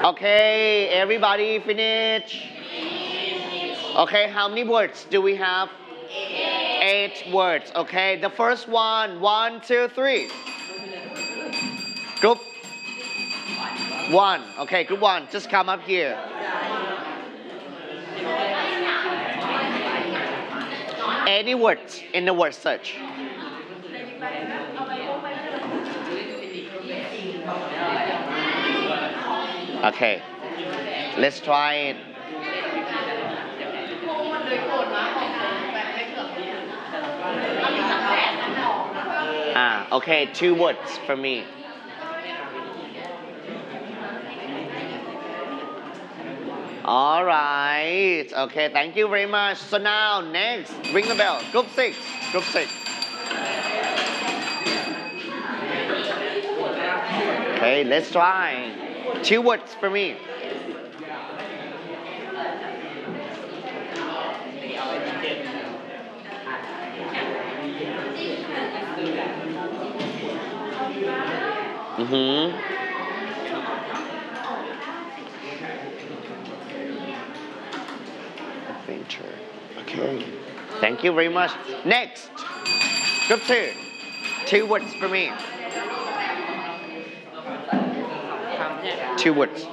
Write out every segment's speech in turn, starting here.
Okay, everybody finish. Okay, how many words do we have? Eight words. Okay, the first one. One, two, three. Group one. Okay, group one. Just come up here. Any words in the word search. Okay, let's try it. Okay, two words for me. All right. Okay, thank you very much. So now, next, ring the bell. Group six. Group six. Okay, let's try. Two words for me. Adventure. Okay. Thank you very much. Next. Group two. Two words for me. Two words.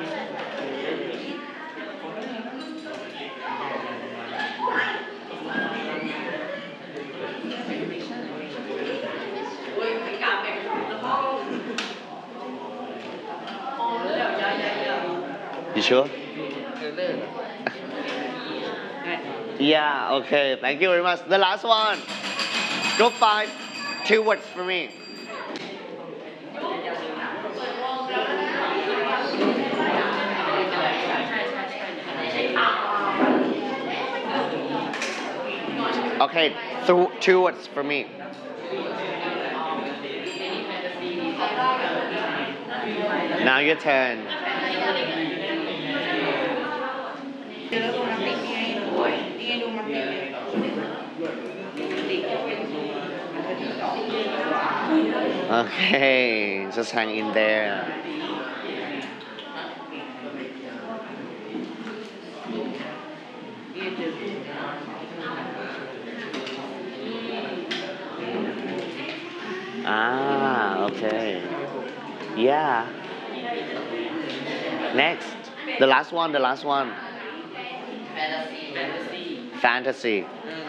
You sure? Yeah, okay. Thank you very much. The last one. Group five. Two words for me. Okay, two words for me. Now your turn. Okay, just hang in there. Okay. Yeah. Next. The last one, the last one. Fantasy.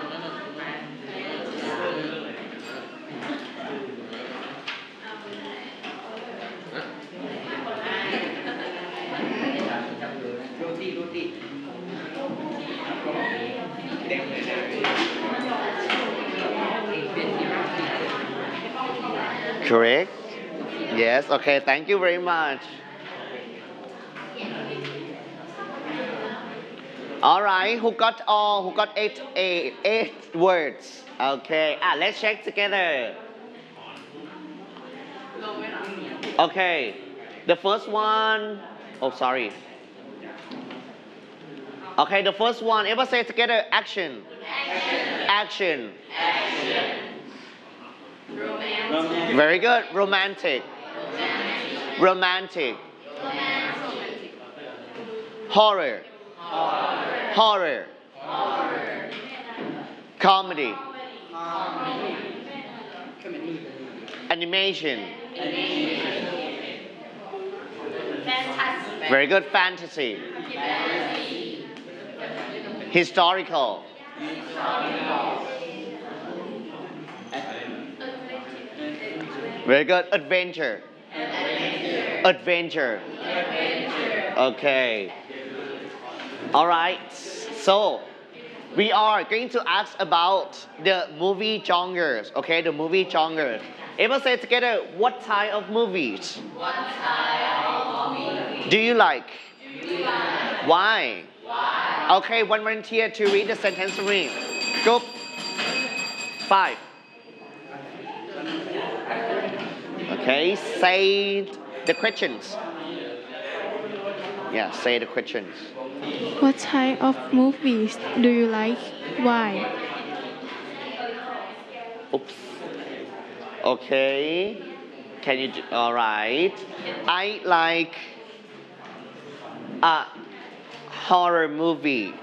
Correct? Yes, okay, thank you very much. All right, who got all? Who got eight words? Okay, let's check together. Okay, the first one. Oh, sorry. Okay, the first one. Everybody say together. Action. Action. Very good. Romantic. Romantic. Horror. Horror. Comedy. Animation. Very good. Fantasy. Historical. Very good. Adventure. Adventure. Okay. All right. So, we are going to ask about the movie genres. Okay, the movie genres. Everyone say together, what type of movies? Do you like? Why? Okay, one volunteer to read the sentence for me. Group 5. Okay, say the questions. Yeah, say the questions. What type of movies do you like? Why? Oops. Okay. Can you all right. I like a horror movie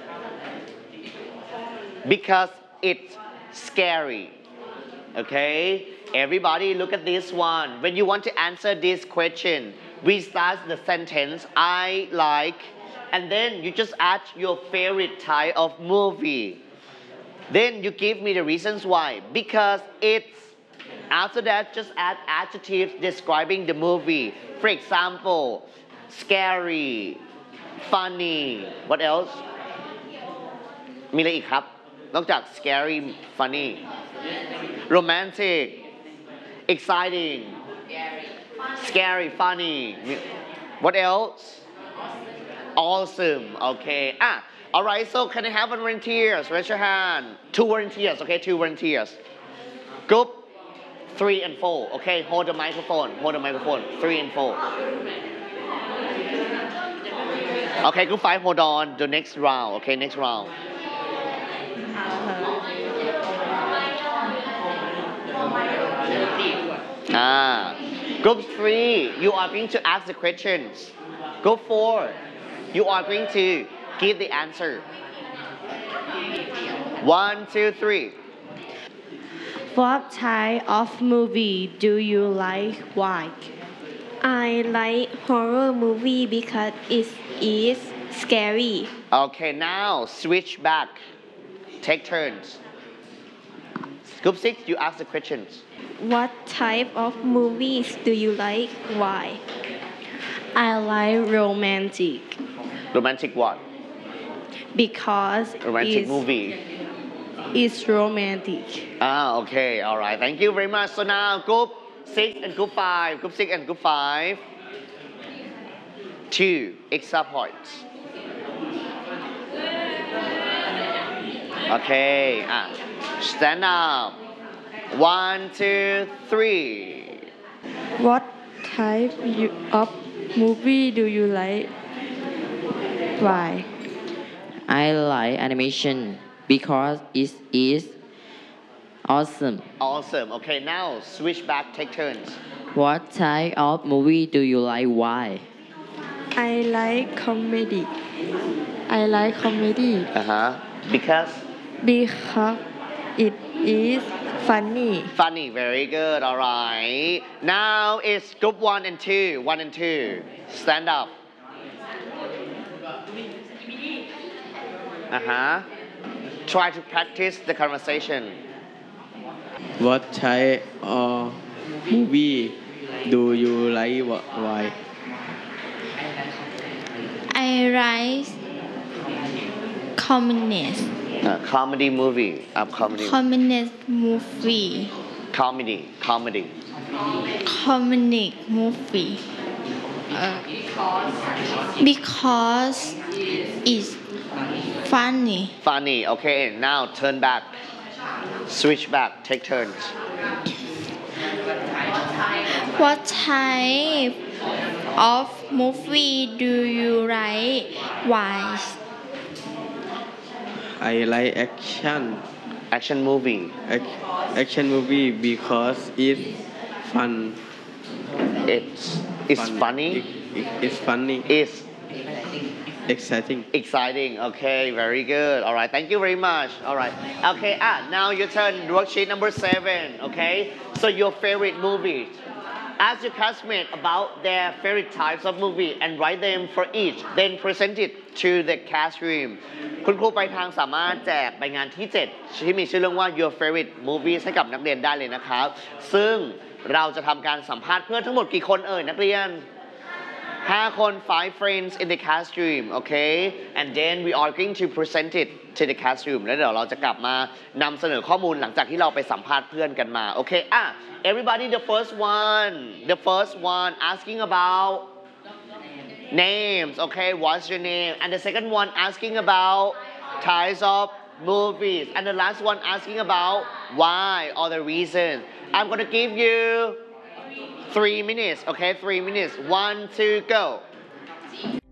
because it's scary. Okay, everybody look at this one. When you want to answer this question, we start the sentence I like, and then you just add your favorite type of movie. Then you give me the reasons why. Because it's, after that, just add adjectives describing the movie. For example, scary, funny. What else? มีอะไรอีกครับ นอกจาก scary funny romantic exciting scary funny what else awesome okay alright so can I have volunteers raise your hand 2 volunteers okay 2 volunteers group 3 and 4 okay hold the microphone 3 and 4 okay group 5 hold on the next round okay next round Group 3, you are going to ask the questions. Group 4, you are going to give the answer. 1, 2, 3. What type of movie do you like? Why? I like horror movie because it is scary. Okay, now switch back. Take turns. Group 6, you ask the questions. What type of movies do you like? Why? I like romantic Romantic what? because Romantic movie. it's romantic. Okay, alright. Thank you very much. So now group 6 and group 5. Group 6 and group 5. 2 extra points. Okay, stand up. 1, 2, 3. What type of movie do you like? Why? I like animation because it is awesome. Awesome. Okay, now switch back, take turns. What type of movie do you like? Why? I like comedy. I like comedy Because because it is funny. funny, very good. Alright. Now it's group 1 and 2. 1 and 2. Stand up. Try to practice the conversation. What type of movie do you like? Why? I like communist Comedy movie. Comedy. communist movie Comedy. comedic movie because it's funny. Funny. Okay, now turn back. Switch back, take turns. What type of movie do you like? Why? I like action. Action movie. Action movie because it's fun. It's Fun. funny. It's funny. It's Exciting. exciting. Okay, very good. All right, thank you very much. All right. Okay, now your turn. Worksheet number 7. Okay, so your favorite movies. Ask your classmates about their favorite types of movie and write them for each. Then present it to the classroom. คุณครูไปทางสามารถแจกใบงานที่ 7 ที่มีชื่อเรื่องว่า your favorite movies ให้กับนักเรียนได้เลยนะครับ ซึ่งเราจะทำการสัมภาษณ์เพื่อนทั้งหมดกี่คนนักเรียน 5 คน 5 friends in the classroom okay and then we are going to present it to the classroom แล้วเดี๋ยวเราจะกลับมานำเสนอข้อมูลหลังจากที่เราไปสัมภาษณ์เพื่อนกันมาโอเคeverybody the first one asking about names okay what's your name and the second one asking about types of movies and the last one asking about why or the reason I'm going to give you 3 minutes okay 3 minutes 1 2 go